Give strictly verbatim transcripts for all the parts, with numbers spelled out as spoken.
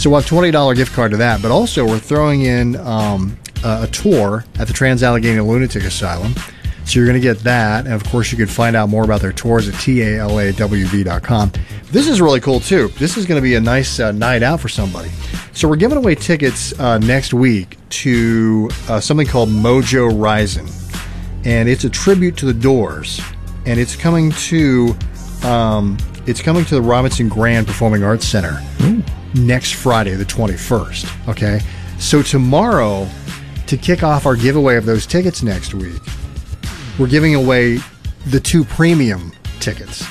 So we'll have a twenty dollars gift card to that. But also, we're throwing in um, a, a tour at the Trans-Allegheny Lunatic Asylum. So you're going to get that. And, of course, you can find out more about their tours at T A L A W V dot com. This is really cool, too. This is going to be a nice uh, night out for somebody. So we're giving away tickets uh, next week to uh, something called Mojo Rising. And it's a tribute to the Doors. And it's coming to um, it's coming to the Robinson Grand Performing Arts Center Ooh. next Friday, the twenty-first. Okay? So tomorrow, to kick off our giveaway of those tickets next week, we're giving away the two premium tickets.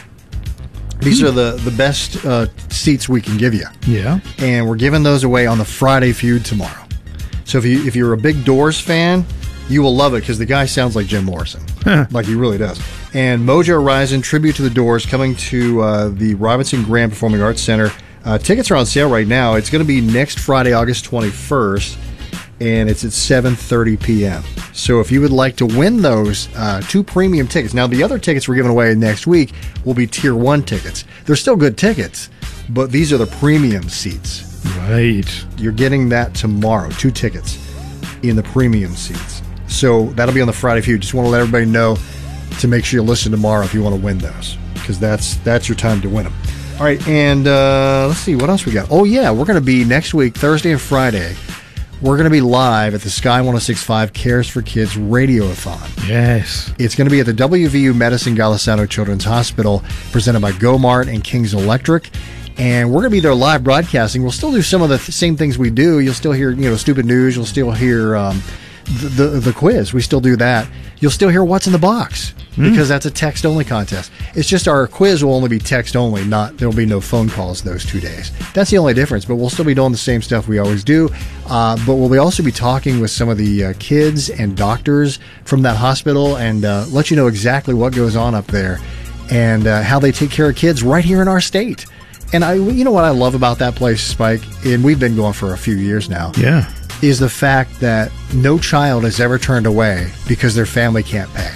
These are the, the best uh, seats we can give you. Yeah. And we're giving those away on the Friday Feud tomorrow. So if, you, if you're a big Doors fan, you will love it because the guy sounds like Jim Morrison. Like he really does. And Mojo Rising, tribute to the Doors, coming to uh, the Robinson Grand Performing Arts Center. Uh, tickets are on sale right now. It's going to be next Friday, August twenty-first. And it's at seven thirty p.m. So if you would like to win those uh, two premium tickets. Now, the other tickets we're giving away next week will be Tier one tickets. They're still good tickets, but these are the premium seats. Right. You're getting that tomorrow, two tickets in the premium seats. So that'll be on the Friday Feud. Just want to let everybody know to make sure you listen tomorrow if you want to win those, because that's, that's your time to win them. All right, and uh, let's see, what else we got? Oh, yeah, we're going to be next week, Thursday and Friday. We're going to be live at the Sky one oh six point five Cares for Kids Radiothon. Yes. It's going to be at the W V U Medicine Golisano Children's Hospital, presented by GoMart and Kings Electric. And we're going to be there live broadcasting. We'll still do some of the th- same things we do. You'll still hear, you know, stupid news. You'll still hear um, the, the the quiz. We still do that. You'll still hear what's in the box, because mm. that's a text-only contest. It's just our quiz will only be text-only, not there will be no phone calls those two days. That's the only difference, but we'll still be doing the same stuff we always do. Uh, but we'll be also be talking with some of the uh, kids and doctors from that hospital and uh, let you know exactly what goes on up there and uh, how they take care of kids right here in our state. And I, you know what I love about that place, Spike, and we've been going for a few years now. Yeah. Is the fact that no child is ever turned away because their family can't pay.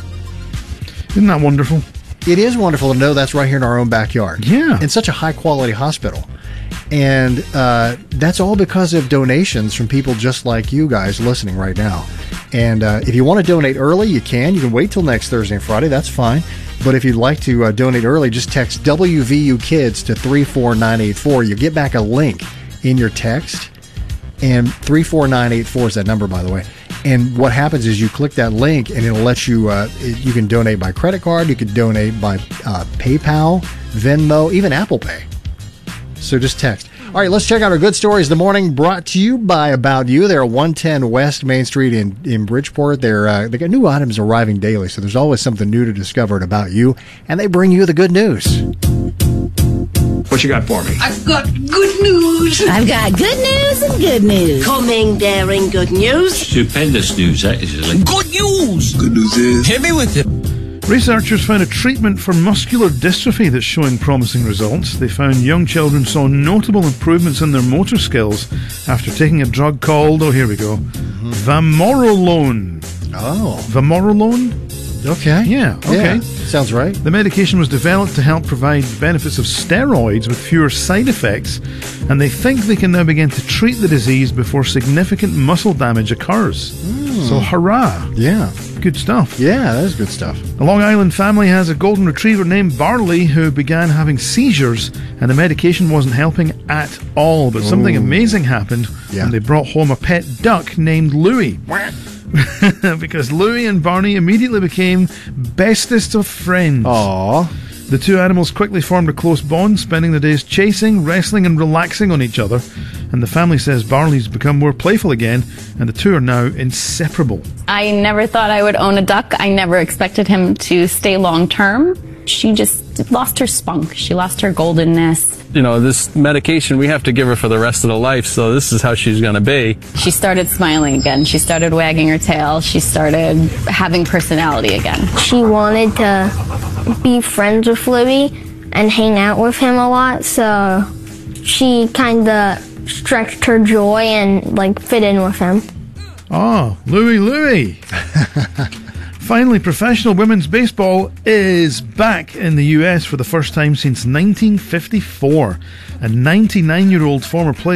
Isn't that wonderful? It is wonderful to know that's right here in our own backyard. Yeah. In such a high-quality hospital. And uh, that's all because of donations from people just like you guys listening right now. And uh, if you want to donate early, you can. You can wait till next Thursday and Friday. That's fine. But if you'd like to uh, donate early, just text W V U Kids to three four nine eight four. You get back a link in your text. And three four nine eight four is that number, by the way. And what happens is you click that link, and it'll let you, uh, you can donate by credit card, you can donate by uh, PayPal, Venmo, even Apple Pay. So just text. All right, let's check out our good stories of the morning, brought to you by About You. They're at one ten West Main Street in, in Bridgeport. They're, uh, they got new items arriving daily, so there's always something new to discover at About You. And they bring you the good news. What you got for me? I've got good news. I've got good news and good news. Coming there in good news. Stupendous news, that is. Like. Good news. Good news is... Hit me with it. Researchers found a treatment for muscular dystrophy that's showing promising results. They found young children saw notable improvements in their motor skills after taking a drug called, oh, here we go, mm-hmm. Vamorolone. Oh. Vamorolone? Okay. Yeah, okay. Yeah, sounds right. The medication was developed to help provide benefits of steroids with fewer side effects, and they think they can now begin to treat the disease before significant muscle damage occurs. Mm. So, hurrah. Yeah. Good stuff. Yeah, that is good stuff. A Long Island family has a golden retriever named Barley who began having seizures, and the medication wasn't helping at all. But something Ooh. amazing happened yeah. when they brought home a pet duck named Louie. Because Louie and Barney immediately became bestest of friends. Aww. The two animals quickly formed a close bond, spending the days chasing, wrestling and relaxing on each other. And the family says Barley's become more playful again, and the two are now inseparable. I never thought I would own a duck. I never expected him to stay long term. She just lost her spunk. She lost her goldenness. You know, this medication we have to give her for the rest of the life, so this is how she's going to be. She started smiling again. She started wagging her tail. She started having personality again. She wanted to be friends with Louie and hang out with him a lot, so she kind of stretched her joy and, like, fit in with him. Oh, Louie, Louie. Finally, professional women's baseball is back in the U S for the first time since nineteen fifty-four. A ninety-nine-year-old former player